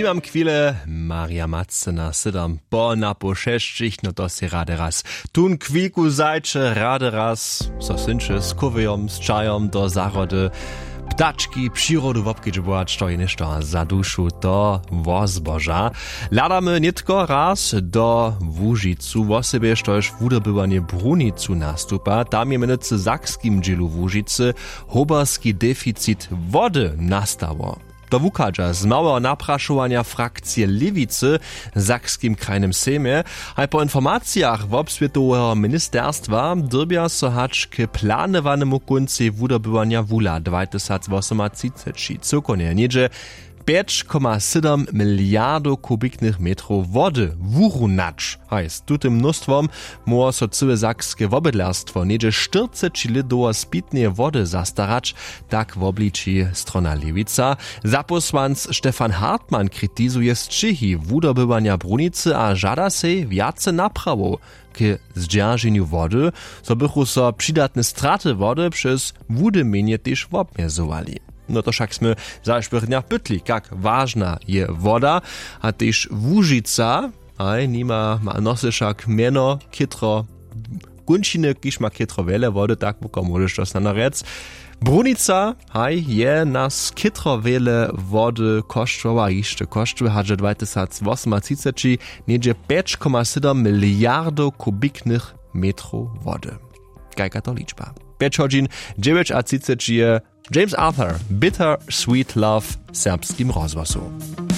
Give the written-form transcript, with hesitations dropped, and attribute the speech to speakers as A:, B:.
A: Imam chwilę Maria Matzena sydam po na poszeszczyć, no to si rady raz. Tun kwiku zajcze rady raz, so synczy z kuwyjom, z czajom do zarody. Ptaczki, przyrodu wopkieć błać, to jest za duszu to wozboża. Ladamy nitko raz do Łużycu, w osobie, sztoż wudobywanie Brunicu nastupa. Tam je mianowicie zakskim dzielu Łużycy hobarski deficit wody nastało. To wukadża z małego napraszowania frakcje Lewicy w Zakskim krajnym sejmie, a po informacjach w obswietowego ministerstwa drbia so hacz k planowanemu końcu wudobywania wula 2038. Cokonie niedzie 5,7 miliardów kubiknych metrów wody wurunacz. Hajs, tutym mnóstwom może so całe zakskie wobydlarstwo niedzie 40 litrów spitnej wody zastarać, tak w obliczy strona Lewica. Zaposłanc Stefan Hartmann krytizuje sczyhi wudobywania Brunicy a żada se wiace naprawów k zdzierżeniu wody, so bychu so przydatne straty wody przez wudymienie też obmierzowali. No to však sme zašpyrňa pytli, jak ważna je woda, a też Łużyca, aj nima ma nosyszak mieno kitro gunčiny, kiż ma kitro wiele wody, tak buko możesz to na rec. Brunica, aj je nas kitro wiele wody kosztowa, jeszcze kosztuje, hadże 2038 niedzie 5,7 miliardów kubiknych metrów wody. Jaka to liczba? 5 godzin, 9:30 je James Arthur, Bitter Sweet Love, serbskim rozgłosu.